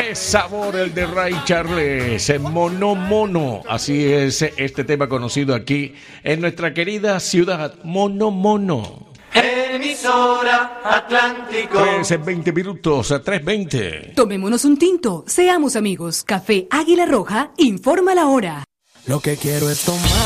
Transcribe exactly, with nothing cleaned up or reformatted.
Qué sabor el de Ray Charles, Mono Mono. Así es este tema conocido aquí en nuestra querida ciudad, Mono Mono. Emisora Atlántico. tres veinte minutos a tres veinte. Tomémonos un tinto, seamos amigos. Café Águila Roja informa la hora. Lo que quiero es tomar